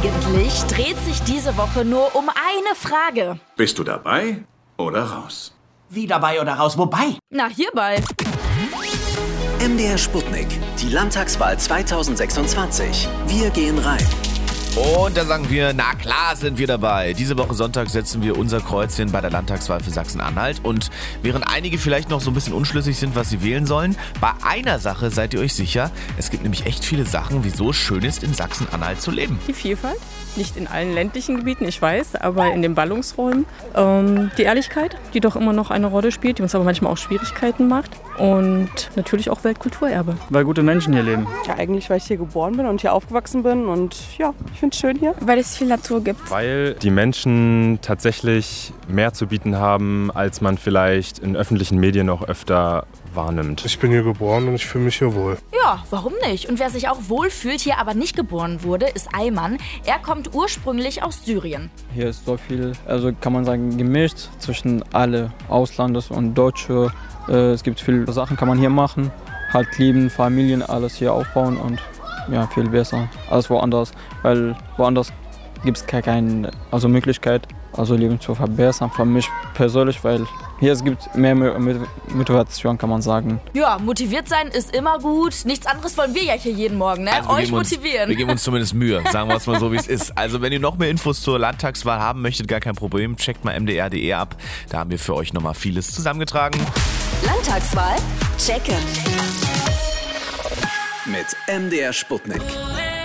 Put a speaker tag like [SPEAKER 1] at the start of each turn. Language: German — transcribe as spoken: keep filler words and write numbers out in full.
[SPEAKER 1] Eigentlich dreht sich diese Woche nur um eine Frage.
[SPEAKER 2] Bist du dabei oder raus?
[SPEAKER 3] Wie dabei oder raus? Wobei?
[SPEAKER 1] Na, hierbei.
[SPEAKER 4] M D R Sputnik, die Landtagswahl zweitausendsechsundzwanzig. Wir gehen rein.
[SPEAKER 5] Und da sagen wir, na klar sind wir dabei. Diese Woche Sonntag setzen wir unser Kreuzchen bei der Landtagswahl für Sachsen-Anhalt. Und während einige vielleicht noch so ein bisschen unschlüssig sind, was sie wählen sollen, bei einer Sache seid ihr euch sicher. Es gibt nämlich echt viele Sachen, wieso es schön ist, in Sachsen-Anhalt zu leben.
[SPEAKER 6] Die Vielfalt, nicht in allen ländlichen Gebieten, ich weiß, aber in den Ballungsräumen. Ähm, die Ehrlichkeit, die doch immer noch eine Rolle spielt, die uns aber manchmal auch Schwierigkeiten macht. Und natürlich auch Weltkulturerbe.
[SPEAKER 7] Weil gute Menschen hier leben.
[SPEAKER 8] Ja, eigentlich, weil ich hier geboren bin und hier aufgewachsen bin. Und ja, ich finde es schön hier.
[SPEAKER 9] Weil es viel Natur gibt.
[SPEAKER 10] Weil die Menschen tatsächlich mehr zu bieten haben, als man vielleicht in öffentlichen Medien auch öfter wahrnimmt.
[SPEAKER 11] Ich bin hier geboren und ich fühle mich hier wohl.
[SPEAKER 1] Ja, warum nicht? Und wer sich auch wohl fühlt, hier aber nicht geboren wurde, ist Ayman. Er kommt ursprünglich aus Syrien.
[SPEAKER 7] Hier ist so viel, also kann man sagen, gemischt zwischen alle Auslandes und Deutsche. Es gibt viele Sachen, kann man hier machen. Halt lieben, Familien, alles hier aufbauen und ja, viel besser als woanders. Weil woanders gibt es keine also Möglichkeit, also Leben zu verbessern. Für mich persönlich, weil hier es gibt mehr Motivation, kann man sagen.
[SPEAKER 1] Ja, motiviert sein ist immer gut. Nichts anderes wollen wir ja hier jeden Morgen, ne?
[SPEAKER 5] Also
[SPEAKER 1] Euch
[SPEAKER 5] uns,
[SPEAKER 1] motivieren.
[SPEAKER 5] Wir geben uns zumindest Mühe, sagen wir es mal so, wie es ist. Also wenn ihr noch mehr Infos zur Landtagswahl haben möchtet, gar kein Problem, checkt mal m d r punkt d e ab. Da haben wir für euch nochmal vieles zusammengetragen.
[SPEAKER 1] Landtagswahl checken.
[SPEAKER 4] Mit M D R Sputnik.